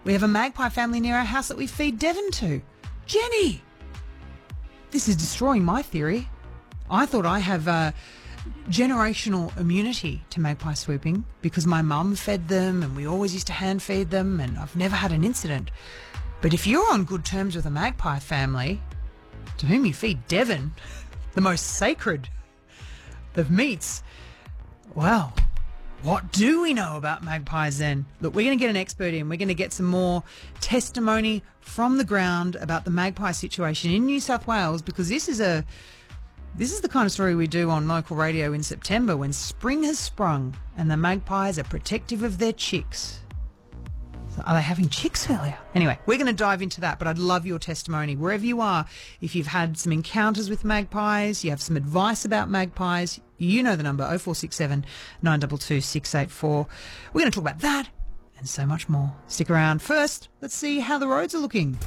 We have a magpie family near our house that we feed Devon to. Jenny! This is destroying my theory. I thought I have generational immunity to magpie swooping because my mum fed them and we always used to hand feed them and I've never had an incident. But if you're on good terms with a magpie family, to whom you feed Devon, the most sacred of meats, well, what do we know about magpies then? Look, we're going to get an expert in. We're going to get some more testimony from the ground about the magpie situation in New South Wales, because this is the kind of story we do on local radio in September when spring has sprung and the magpies are protective of their chicks. So are they having chicks earlier? Anyway, we're going to dive into that, but I'd love your testimony wherever you are. If you've had some encounters with magpies, you have some advice about magpies, you know the number, 0467 922 684. We're going to talk about that and so much more. Stick around. First, let's see how the roads are looking.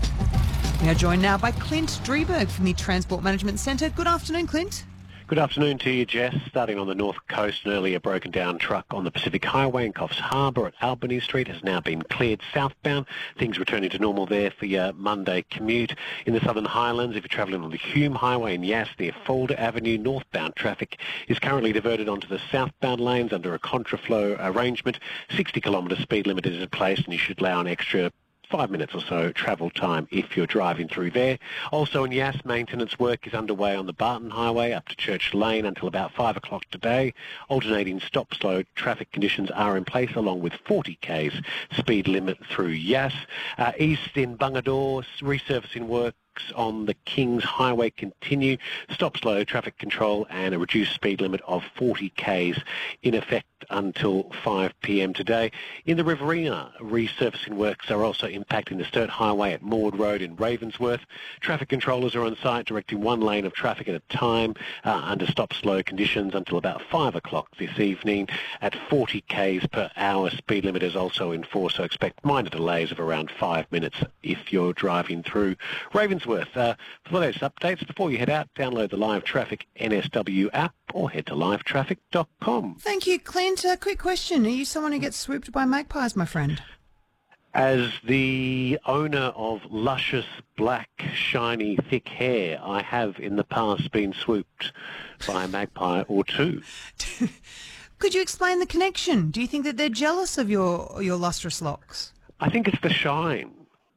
We are joined now by Clint Drieberg from the Transport Management Centre. Good afternoon, Clint. Good afternoon to you, Jess. Starting on the north coast, an earlier broken down truck on the Pacific Highway in Coffs Harbour at Albany Street has now been cleared southbound. Things returning to normal there for your Monday commute. In the Southern Highlands, if you're travelling on the Hume Highway in Yass, near Folder Avenue, northbound traffic is currently diverted onto the southbound lanes under a contraflow arrangement. 60 kilometre speed limit is in place and you should allow an extra 5 minutes or so travel time if you're driving through there. Also in Yass, maintenance work is underway on the Barton Highway up to Church Lane until about 5 o'clock today. Alternating stop-slow traffic conditions are in place along with 40 k's speed limit through Yass. East in Bungadore, resurfacing work on the Kings Highway continue. Stop-slow traffic control and a reduced speed limit of 40 k's in effect until 5 p.m. today. In the Riverina, resurfacing works are also impacting the Sturt Highway at Maud Road in Ravensworth. Traffic controllers are on site directing one lane of traffic at a time under stop-slow conditions until about 5 o'clock this evening. At 40 k's per hour, speed limit is also in force, so expect minor delays of around 5 minutes if you're driving through Ravensworth. For the latest updates, before you head out, download the Live Traffic NSW app or head to livetraffic.com. Thank you, Clint. A quick question. Are you someone who gets swooped by magpies, my friend? As the owner of luscious, black, shiny, thick hair, I have in the past been swooped by a magpie or two. Could you explain the connection? Do you think that they're jealous of your lustrous locks? I think it's the shine.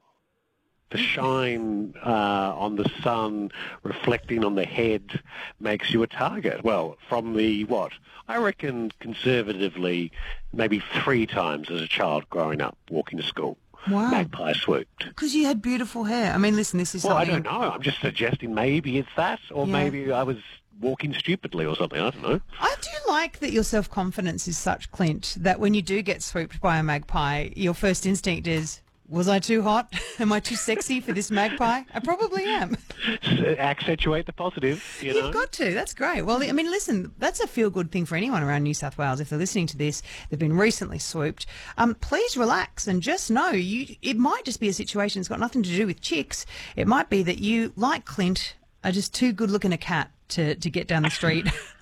The shine on the sun reflecting on the head makes you a target. Well, from the, I reckon conservatively maybe 3 times as a child growing up, walking to school. Wow. Magpie swooped. Because you had beautiful hair. I mean, listen, this is Well, something... I don't know. I'm just suggesting maybe it's that, or maybe I was walking stupidly or something. I don't know. I do like that your self-confidence is such, Clint, that when you do get swooped by a magpie, your first instinct is... Was I too hot? Am I too sexy for this magpie? I probably am. Accentuate the positive, you know. You've got to. That's great. Well, I mean, listen, that's a feel-good thing for anyone around New South Wales. If they're listening to this, they've been recently swooped. Please relax and just know it might just be a situation that's got nothing to do with chicks. It might be that you, like Clint, are just too good-looking a cat to get down the street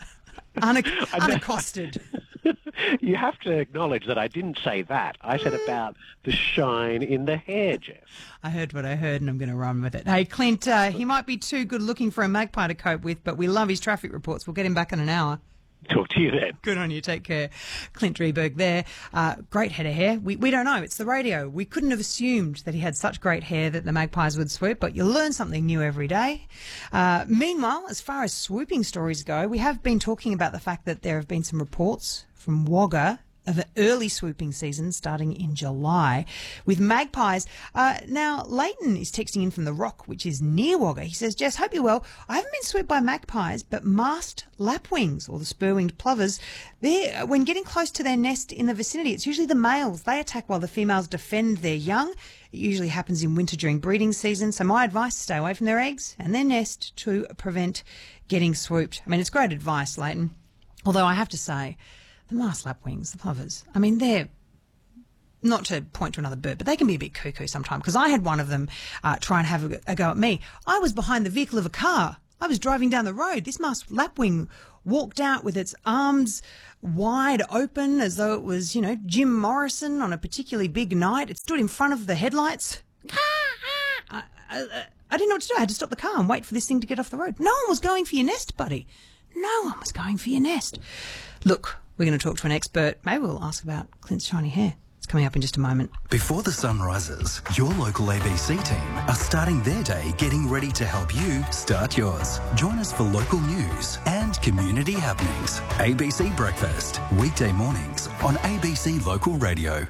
unaccosted. You have to acknowledge that I didn't say that. I said about the shine in the hair, Jess. I heard what I heard and I'm going to run with it. Hey, Clint, he might be too good looking for a magpie to cope with, but we love his traffic reports. We'll get him back in an hour. Talk to you then. Good on you. Take care. Clint Drieberg there. Great head of hair. We don't know. It's the radio. We couldn't have assumed that he had such great hair that the magpies would swoop, but you learn something new every day. Meanwhile, as far as swooping stories go, we have been talking about the fact that there have been some reports from Wagga of an early swooping season starting in July with magpies. Now, Leighton is texting in from the Rock, which is near Wagga. He says, Jess, hope you're well. I haven't been swooped by magpies, but masked lapwings, or the spur-winged plovers, when getting close to their nest in the vicinity, it's usually the males. They attack while the females defend their young. It usually happens in winter during breeding season. So my advice, stay away from their eggs and their nest to prevent getting swooped. I mean, it's great advice, Leighton. Although I have to say, the masked lapwings, the plovers, I mean, they're, not to point to another bird, but they can be a bit cuckoo sometimes, because I had one of them try and have a go at me. I was behind the vehicle of a car, I was driving down the road. This masked lapwing walked out with its arms wide open as though it was, Jim Morrison on a particularly big night. It stood in front of the headlights. I didn't know what to do. I had to stop the car and wait for this thing to get off the road. No one was going for your nest, buddy. No one was going for your nest. Look, we're going to talk to an expert. Maybe we'll ask about Clint's shiny hair. It's coming up in just a moment. Before the sun rises, your local ABC team are starting their day getting ready to help you start yours. Join us for local news and community happenings. ABC Breakfast, weekday mornings on ABC Local Radio.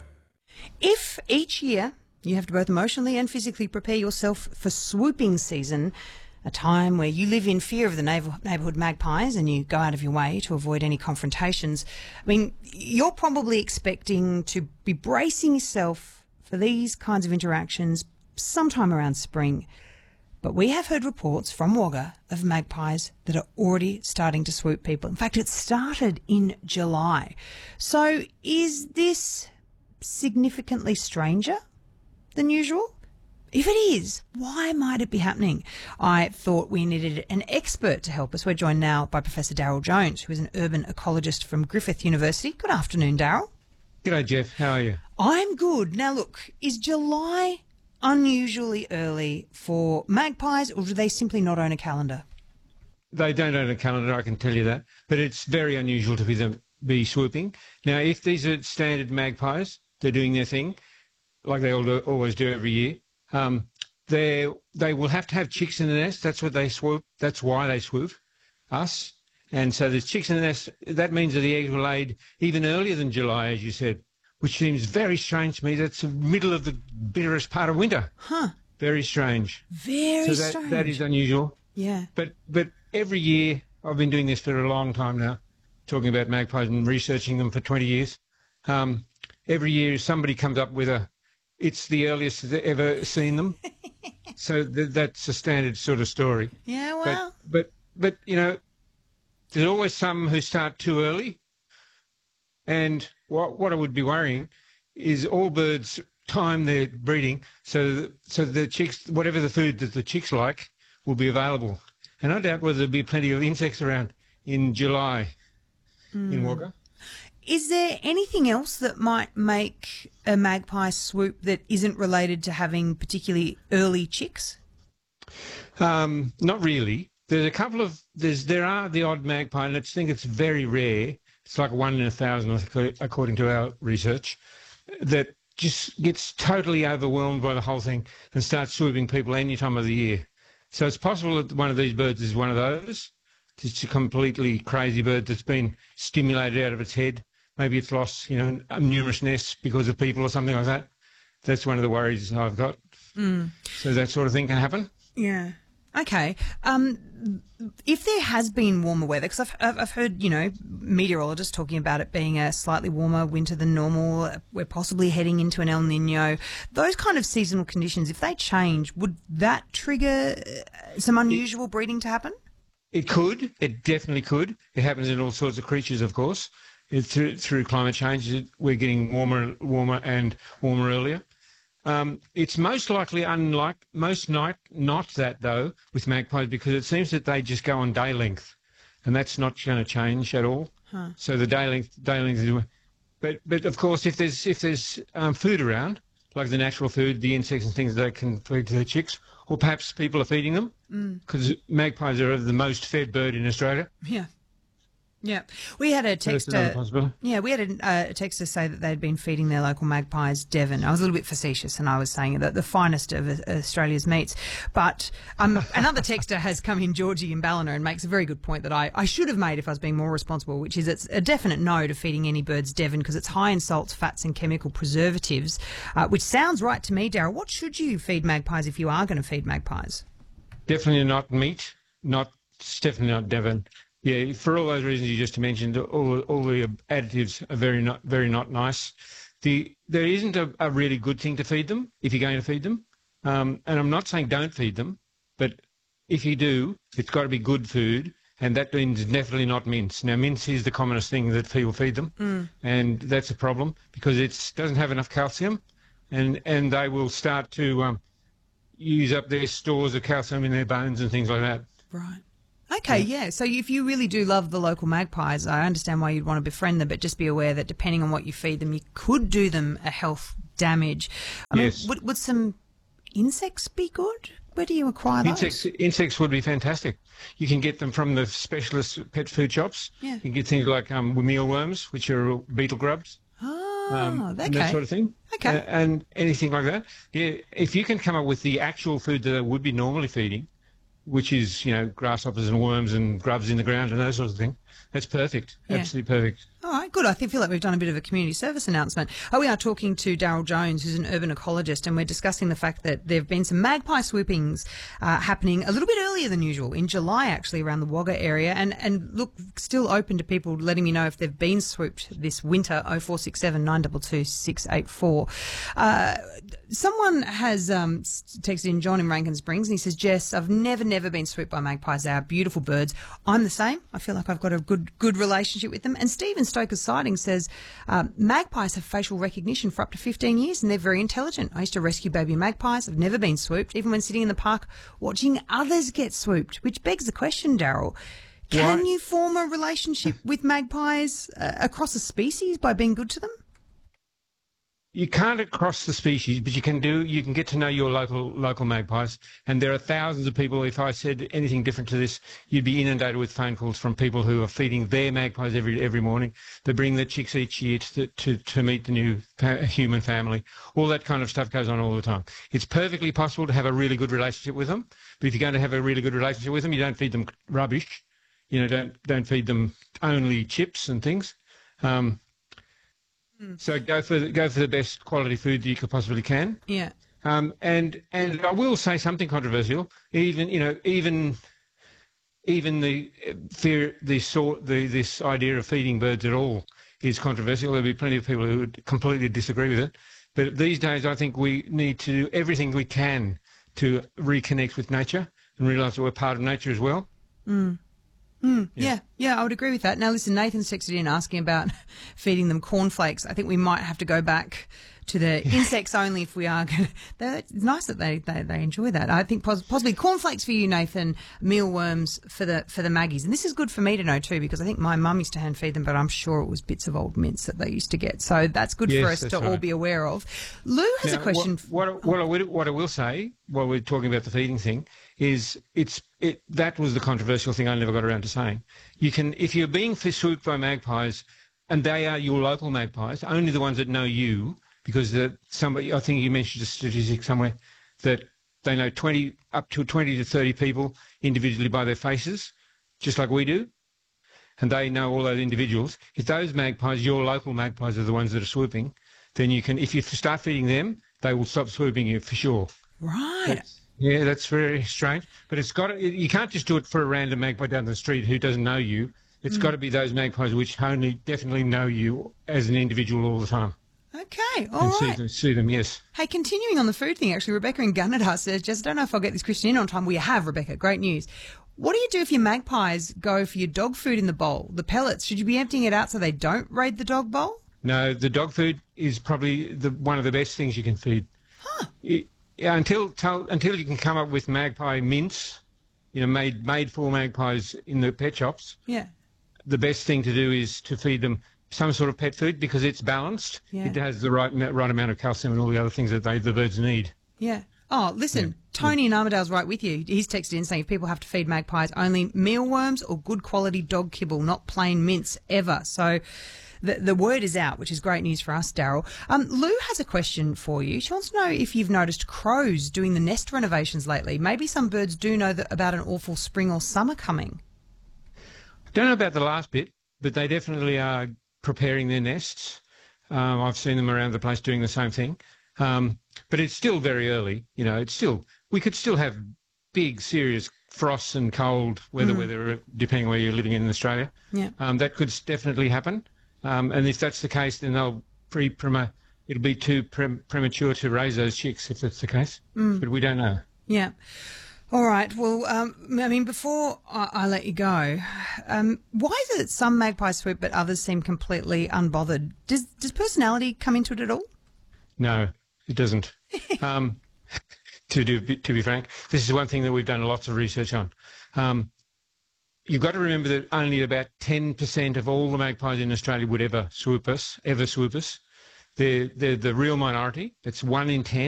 If each year you have to both emotionally and physically prepare yourself for swooping season, a time where you live in fear of the neighbourhood magpies and you go out of your way to avoid any confrontations, you're probably expecting to be bracing yourself for these kinds of interactions sometime around spring. But we have heard reports from Wagga of magpies that are already starting to swoop people. In fact, it started in July. So is this significantly stranger than usual? If it is, why might it be happening? I thought we needed an expert to help us. We're joined now by Professor Daryl Jones, who is an urban ecologist from Griffith University. Good afternoon, Daryl. G'day, Jeff. How are you? I'm good. Now, look, is July unusually early for magpies, or do they simply not own a calendar? They don't own a calendar, I can tell you that. But it's very unusual to be swooping. Now, if these are standard magpies, they're doing their thing, like they always do every year. They will have to have chicks in the nest. That's what they swoop. That's why they swoop us. And so there's chicks in the nest. That means that the eggs were laid even earlier than July, as you said, which seems very strange to me. That's the middle of the bitterest part of winter. Huh. Very strange. Very strange. That is unusual. Yeah. But every year, I've been doing this for a long time now, talking about magpies and researching them for 20 years. Every year somebody comes up with it's the earliest they've ever seen them. So that's a standard sort of story. Yeah, well. But there's always some who start too early. And what I would be worrying is all birds time their breeding so the chicks, whatever the food that the chicks like, will be available. And I doubt whether there'll be plenty of insects around in July in Wagga. Is there anything else that might make a magpie swoop that isn't related to having particularly early chicks? Not really. There's a couple of there are the odd magpie, and I think it's very rare. It's like 1 in 1,000, according to our research, that just gets totally overwhelmed by the whole thing and starts swooping people any time of the year. So it's possible that one of these birds is one of those. It's a completely crazy bird that's been stimulated out of its head. Maybe it's lost, numerous nests because of people or something like that. That's one of the worries I've got. So that sort of thing can happen. Yeah. Okay. If there has been warmer weather, because I've heard, meteorologists talking about it being a slightly warmer winter than normal, we're possibly heading into an El Nino. Those kind of seasonal conditions, if they change, would that trigger some unusual breeding to happen? It could. It definitely could. It happens in all sorts of creatures, of course. Through climate change, we're getting warmer and warmer earlier. It's most likely not that, though, with magpies, because it seems that they just go on day length, and that's not going to change at all. Huh. So the day length is... But of course, if there's food around, like the natural food, the insects and things that can feed to their chicks, or perhaps people are feeding them, because magpies are the most fed bird in Australia. Yeah. Yeah, we had a texter. Yeah, we had a texter say that they'd been feeding their local magpies Devon. I was a little bit facetious, and I was saying that the finest of Australia's meats. But another texter has come in, Georgie in Ballina, and makes a very good point that I should have made if I was being more responsible, which is it's a definite no to feeding any birds Devon because it's high in salts, fats, and chemical preservatives. Which sounds right to me, Daryl. What should you feed magpies if you are going to feed magpies? Definitely not meat. Definitely not Devon. Yeah, for all those reasons you just mentioned, all the additives are very not nice. There isn't a really good thing to feed them if you're going to feed them. And I'm not saying don't feed them, but if you do, it's got to be good food, and that means definitely not mince. Now, mince is the commonest thing that people feed them, and that's a problem because it doesn't have enough calcium, and they will start to use up their stores of calcium in their bones and things like that. Right. Okay, yeah. So if you really do love the local magpies, I understand why you'd want to befriend them, but just be aware that depending on what you feed them, you could do them a health damage. I mean, would some insects be good? Where do you acquire those? Insects would be fantastic. You can get them from the specialist pet food shops. Yeah. You can get things like mealworms, which are beetle grubs. Oh, okay. And that sort of thing. Okay. And anything like that. Yeah, if you can come up with the actual food that they would be normally feeding, which is, grasshoppers and worms and grubs in the ground and those sorts of things, that's perfect. Yeah. Absolutely perfect. All right, good. I feel like we've done a bit of a community service announcement. We are talking to Daryl Jones, who's an urban ecologist, and we're discussing the fact that there have been some magpie swoopings happening a little bit earlier than usual, in July actually, around the Wagga area. And look, still open to people letting me know if they've been swooped this winter, 0467 922 684. Someone has texted in, John in Rankin Springs, and he says, Jess, I've never been swooped by magpies. They are beautiful birds. I'm the same. I feel like I've got a good relationship with them. And Stephen Stoker's Siding says, magpies have facial recognition for up to 15 years and they're very intelligent. I used to rescue baby magpies. I've never been swooped, even when sitting in the park watching others get swooped, which begs the question, Daryl, can you form a relationship with magpies across a species by being good to them? You can't across the species, but you can get to know your local magpies. And there are thousands of people. If I said anything different to this, you'd be inundated with phone calls from people who are feeding their magpies every morning. They bring their chicks each year to meet the new human family. All that kind of stuff goes on all the time. It's perfectly possible to have a really good relationship with them. But if you're going to have a really good relationship with them, you don't feed them rubbish. Don't feed them only chips and things. So go for the best quality food that you could possibly can. Yeah. And I will say something controversial. Even this idea of feeding birds at all is controversial. There'll be plenty of people who would completely disagree with it. But these days, I think we need to do everything we can to reconnect with nature and realise that we're part of nature as well. Yeah, I would agree with that. Now, listen, Nathan's texted in asking about feeding them cornflakes. I think we might have to go back to the insects only if we are going to. It's nice that they enjoy that. I think possibly cornflakes for you, Nathan, mealworms for the Maggies. And this is good for me to know too, because I think my mum used to hand feed them, but I'm sure it was bits of old mince that they used to get. So that's good for us to all be aware of. Lou has a question. What I will say, while we're talking about the feeding thing, is that was the controversial thing I never got around to saying. You can, if you're being swooped by magpies, and they are your local magpies, only the ones that know you, because somebody, I think you mentioned a statistic somewhere, that they know up to 20 to 30 people individually by their faces, just like we do, and they know all those individuals. If those magpies, your local magpies, are the ones that are swooping, then you can, if you start feeding them, they will stop swooping you for sure. Right. Yeah, that's very strange. But you can't just do it for a random magpie down the street who doesn't know you. It's got to be those magpies which only definitely know you as an individual all the time. Okay, all right. See them, yes. Hey, continuing on the food thing, actually, Rebecca in Gunnedah says, just don't know if I'll get this question in on time. We have, Rebecca. Great news. What do you do if your magpies go for your dog food in the bowl, the pellets? Should you be emptying it out so they don't raid the dog bowl? No, the dog food is probably one of the best things you can feed. Huh. Until you can come up with magpie mince, made for magpies in the pet shops. Yeah. The best thing to do is to feed them some sort of pet food because it's balanced. Yeah. It has the right amount of calcium and all the other things that the birds need. Yeah. Oh, listen, Tony in Armidale's right with you. He's texted in saying if people have to feed magpies, only mealworms or good quality dog kibble, not plain mince ever. So the word is out, which is great news for us, Daryl. Lou has a question for you. She wants to know if you've noticed crows doing the nest renovations lately. Maybe some birds do know about an awful spring or summer coming. I don't know about the last bit, but they definitely are preparing their nests. I've seen them around the place doing the same thing. But it's still very early. We could still have big, serious frosts and cold weather, depending where you're living in Australia. Yeah. That could definitely happen. And if that's the case, then it'll be too premature to raise those chicks if that's the case. But we don't know. Yeah. All right. Well, before I let you go, why is it that some magpies swoop but others seem completely unbothered? Does personality come into it at all? No, it doesn't. To be frank, this is one thing that we've done lots of research on. you've got to remember that only about 10% of all the magpies in Australia would ever swoop us. They're the real minority. It's 1 in 10.